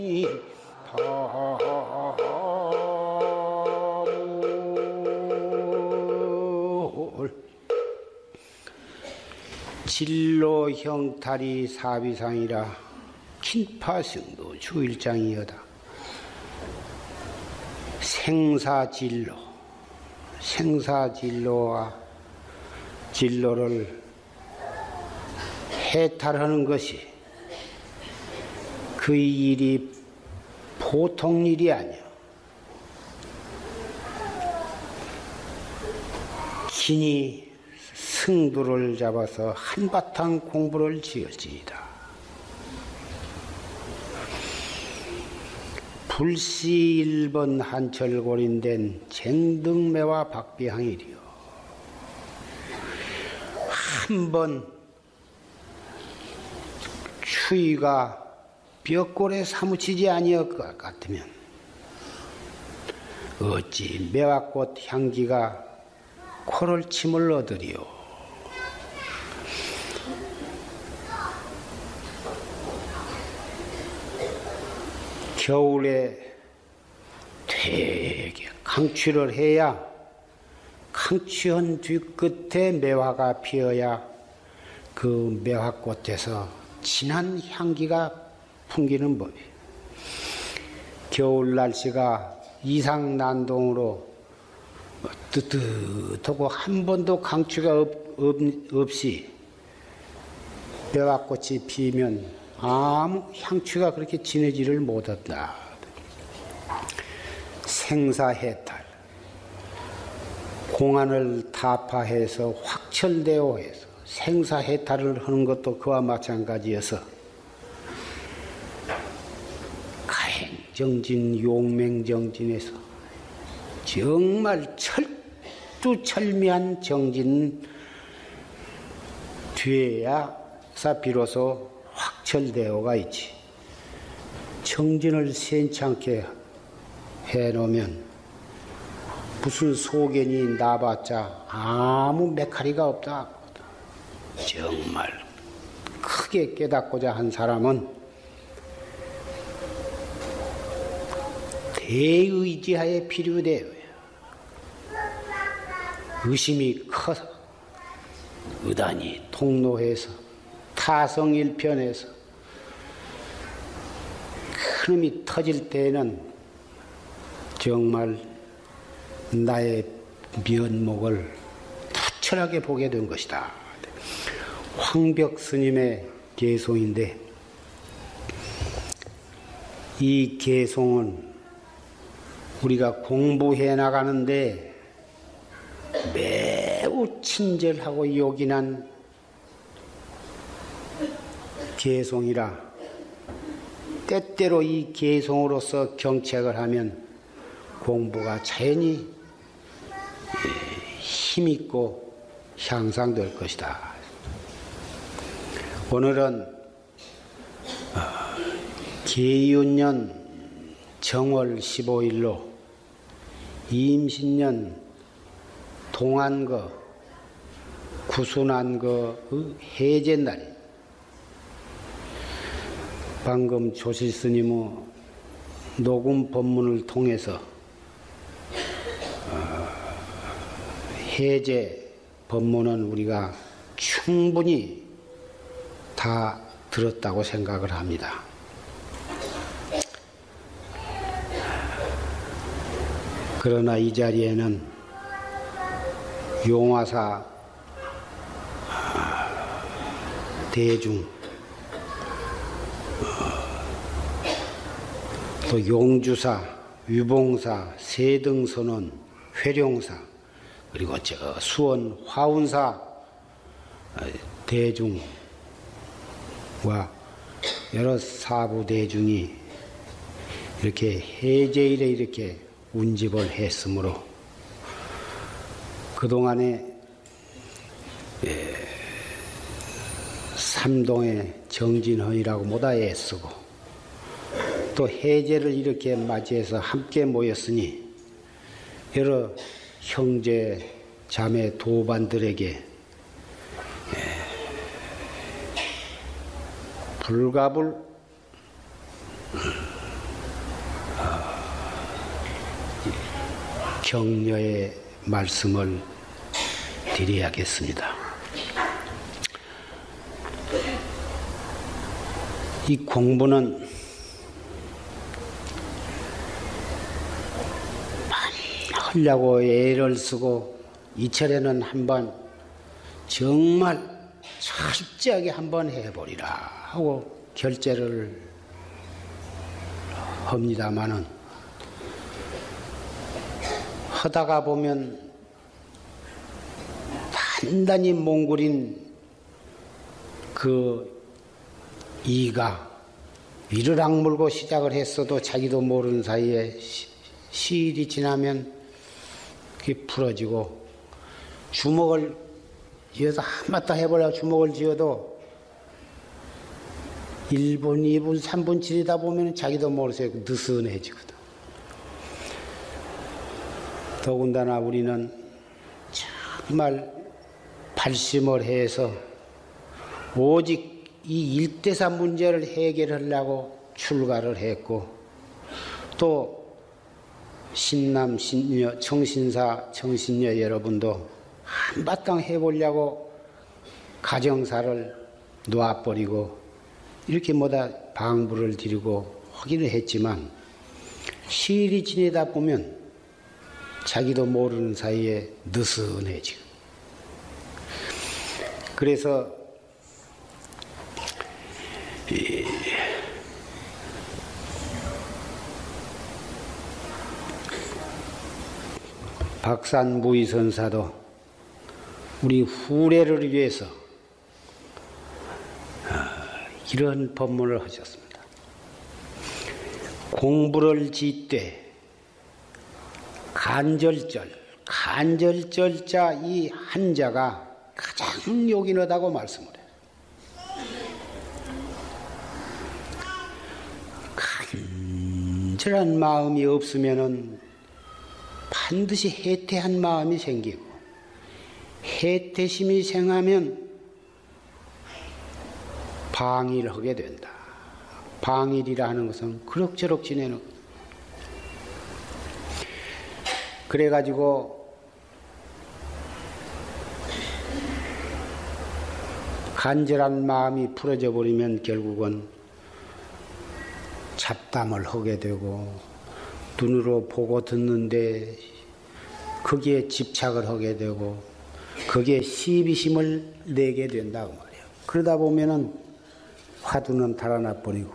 진로 형탈이 사비상이라 긴파승도 주일장이여다. 생사진로와 진로를 해탈하는 것이 그 일이 보통 일이 아니야. 긴이 승두를 잡아서 한바탕 공부를 지을지이다. 불시 1번 한철골인된 쟁등매와 박비항이리요. 한번 추위가 벽골에 사무치지 아니할 것 같으면 어찌 매화꽃 향기가 코를 침을 얻으리요. 겨울에 되게 강취를 해야 강취한 뒤끝에 매화가 피어야 그 매화꽃에서 진한 향기가 풍기는 법이에요. 겨울 날씨가 이상난동으로 뜨뜻하고 한 번도 강추가 없이 매화꽃이 피면 아무 향취가 그렇게 진해지를 못한다. 생사해탈, 공안을 타파해서 확철대오 해서 생사해탈을 하는 것도 그와 마찬가지여서 가행정진, 용맹정진에서 정말 철두철미한 정진 뒤에야사 비로소 확철대오가 있지. 정진을 시원찮게 해놓으면 무슨 소견이 나봤자 아무 메카리가 없다. 정말 크게 깨닫고자 한 사람은 대의지하에 필요돼요. 의심이 커서 의단이 통로해서 타성일편에서 큰음이 터질 때에는 정말 나의 면목을 투철하게 보게 된 것이다. 황벽 스님의 개송인데 이 개송은 우리가 공부해 나가는데 매우 친절하고 요긴한 개송이라 때때로 이 개송으로서 경책을 하면 공부가 자연히 힘있고 향상될 것이다. 오늘은 계윤년 정월 15일로 임신년 동안거 구순한거의 해제날. 방금 조실스님의 녹음 법문을 통해서 해제 법문은 우리가 충분히 다 들었다고 생각을 합니다. 그러나 이 자리에는 용화사 대중 또 용주사, 유봉사, 세등선원, 회룡사 그리고 저 수원 화운사 대중과 여러 사부 대중이 이렇게 해제일에 이렇게 운집을 했으므로 그동안에 삼동의 정진헌이라고 모다 애쓰고 또 해제를 이렇게 맞이해서 함께 모였으니 여러 형제 자매 도반들에게 불갑을 격려의 말씀을 드려야겠습니다. 이 공부는 하려고 애를 쓰고 이철에는 한번 정말 철저하게 한번 해보리라 하고 결제를 합니다마는 하다가 보면 단단히 몽골인 그 이가 위를 악물고 시작을 했어도 자기도 모르는 사이에 시일이 지나면 그게 풀어지고 주먹을 쥐어서 한바탕 해보려고 주먹을 쥐어도 1분, 2분, 3분 지르다 보면 자기도 모르게 느슨해지거든. 더군다나 우리는 정말 발심을 해서 오직 이 일대사 문제를 해결하려고 출가를 했고 또 신남, 신녀, 청신사, 청신녀 여러분도 한바탕 해보려고 가정사를 놓아버리고 이렇게 뭐다 방부를 드리고 하기는 했지만 시일이 지내다 보면 자기도 모르는 사이에 느슨해지고 그래서 박산무의선사도 우리 후래를 위해서 이런 법문을 하셨습니다. 공부를 짓되 간절절자 이 한자가 가장 요긴하다고 말씀을 해요. 간절한 마음이 없으면은 반드시 해태한 마음이 생기고 해태심이 생하면 방일을 하게 된다. 방일이라 하는 것은 그럭저럭 지내는 것. 그래가지고 간절한 마음이 풀어져 버리면 결국은 잡담을 하게 되고 눈으로 보고 듣는데 거기에 집착을 하게 되고 거기에 시비심을 내게 된다고 말이에요. 그러다 보면은 화두는 달아나 버리고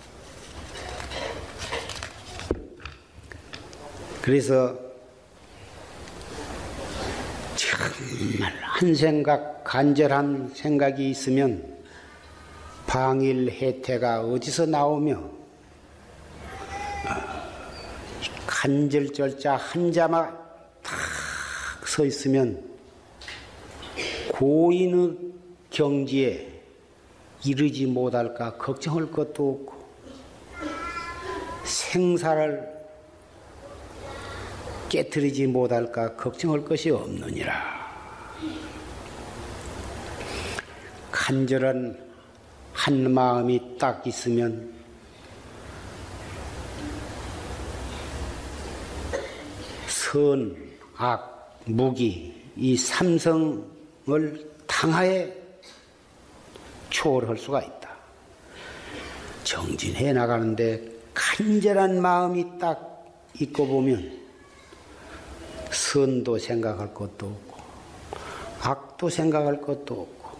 그래서 정말 한 생각 간절한 생각이 있으면 방일 해태가 어디서 나오며 간절절자 한자만 탁 서 있으면 고인의 경지에 이르지 못할까 걱정할 것도 없고 생사를 깨뜨리지 못할까 걱정할 것이 없느니라. 간절한 한 마음이 딱 있으면 선, 악, 무기 이 삼성을 당하에 초월할 수가 있다. 정진해 나가는데 간절한 마음이 딱 있고 보면 선도 생각할 것도 없고 악도 생각할 것도 없고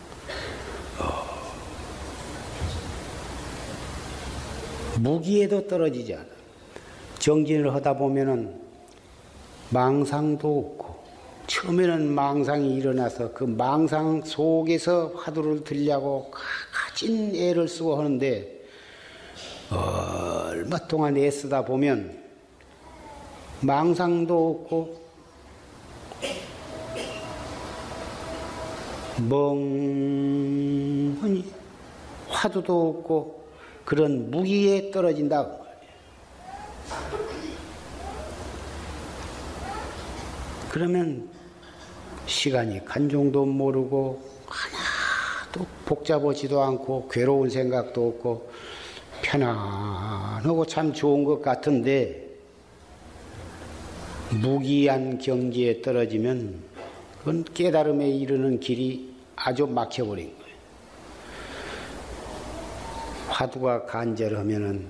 무기에도 떨어지지 않아. 정진을 하다 보면은 망상도 없고 처음에는 망상이 일어나서 그 망상 속에서 화두를 들려고 가진 애를 쓰고 하는데 얼마 동안 애쓰다 보면 망상도 없고 멍하니 화두도 없고 그런 무기에 떨어진다고 말이에요. 그러면 시간이 간 정도 모르고 하나도 복잡하지도 않고 괴로운 생각도 없고 편안하고 참 좋은 것 같은데 무기한 경지에 떨어지면 그건 깨달음에 이르는 길이 아주 막혀버린 거예요. 화두가 간절하면은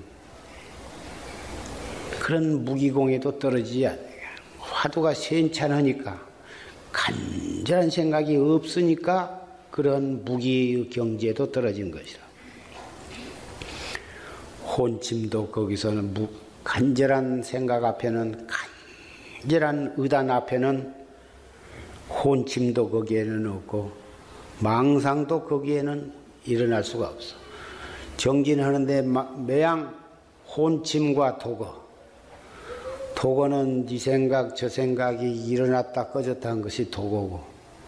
그런 무기공에도 떨어지지 않아요. 화두가 센찬하니까 간절한 생각이 없으니까 그런 무기의 경지에도 떨어진 것이다. 혼침도 거기서는 간절한 생각 앞에는, 간절한 의단 앞에는 혼침도 거기에는 없고 망상도 거기에는 일어날 수가 없어. 정진하는데 매양 혼침과 도거는 이 생각 저 생각이 일어났다 꺼졌다 한 것이 도거고,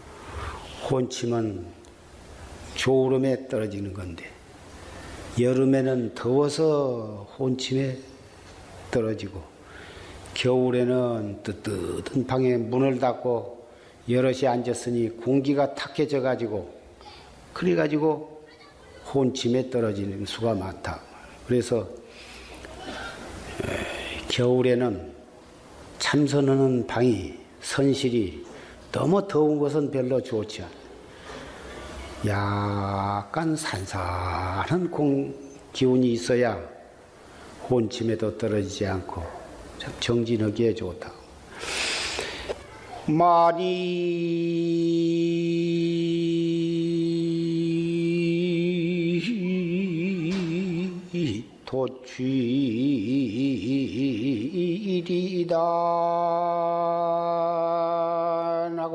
혼침은 졸음에 떨어지는 건데, 여름에는 더워서 혼침에 떨어지고, 겨울에는 뜨뜻한 방에 문을 닫고 여럿이 앉았으니 공기가 탁해져 가지고, 그래 가지고 혼침에 떨어지는 수가 많다. 그래서 겨울에는 참선하는 방이, 선실이 너무 더운 것은 별로 좋지 않아. 약간 산산한 기운이 있어야 혼침에도 떨어지지 않고 참 정진하기에 좋다. 많이 도취리다 하고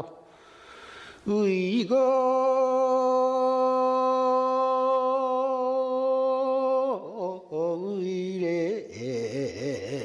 의거 의례